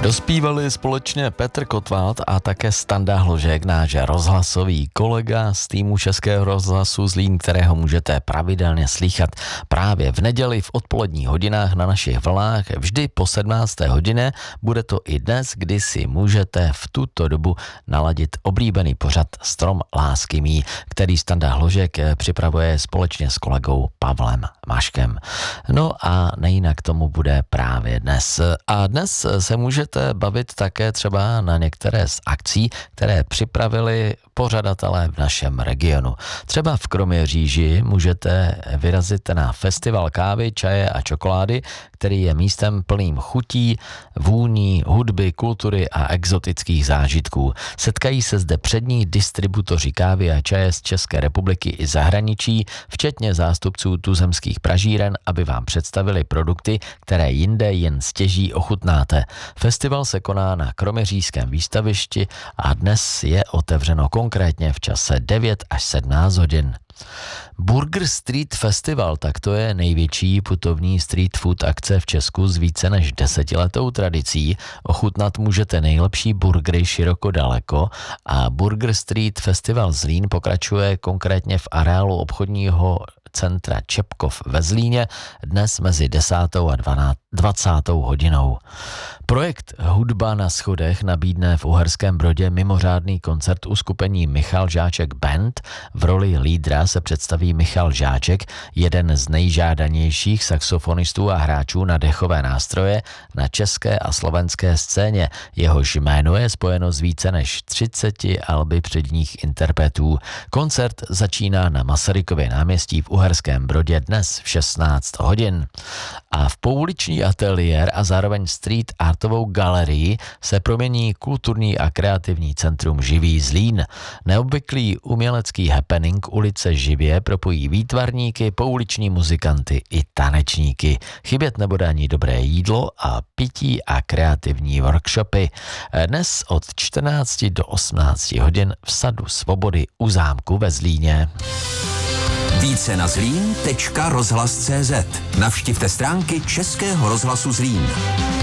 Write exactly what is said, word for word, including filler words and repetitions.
Dospívali společně Petr Kotwald a také Standa Hložek, náš rozhlasový kolega z týmu Českého rozhlasu Zlín, kterého můžete pravidelně slýchat právě v neděli v odpoledních hodinách na našich vlnách, vždy po sedmnácté hodině. Bude to i dnes, kdy si můžete v tuto dobu naladit oblíbený pořad Strom lásky mý, který Standa Hložek připravuje společně s kolegou Pavlem Maškem. No a nejinak tomu bude právě dnes. A dnes se můžete bavit také třeba na některé z akcí, které připravili pořadatelé v našem regionu. Třeba v Kroměříži můžete vyrazit na festival kávy, čaje a čokolády, který je místem plným chutí, vůní, hudby, kultury a exotických zážitků. Setkají se zde přední distributoři kávy a čaje z České republiky i zahraničí, včetně zástupců tuzemských pražíren, aby vám představili produkty, které jinde jen stěží ochutnáte. Festival se koná na Kroměřížském výstavišti a dnes je otevřeno konkrétně v čase devět až sedmnáct hodin. Burger Street Festival, tak to je největší putovní street food akce v Česku s více než desetiletou tradicí. Ochutnat můžete nejlepší burgery široko daleko a Burger Street Festival Zlín pokračuje konkrétně v areálu obchodního centra Čepkov ve Zlíně dnes mezi desátou a dvacátou hodinou. Projekt Hudba na schodech nabídne v Uherském Brodě mimořádný koncert uskupení Michal Žáček Band. V roli lídra se představí Michal Žáček, jeden z nejžádanějších saxofonistů a hráčů na dechové nástroje na české a slovenské scéně. Jehož jméno je spojeno s více než třiceti alby předních interpretů. Koncert začíná na Masarykově náměstí v Uherském Brodě dnes v šestnáct hodin. A v pouliční ateliér a zároveň street artovou galerii se promění kulturní a kreativní centrum Živý Zlín. Neobvyklý umělecký happening ulice Živě propojí výtvarníky, pouliční muzikanty i tanečníky. Chybět nebude ani dobré jídlo a pití a kreativní workshopy. Dnes od čtrnácti do osmnácti hodin v Sadu Svobody u zámku ve Zlíně. Více na zlín tečka rozhlas tečka cé zet. Navštivte stránky Českého rozhlasu Zlín.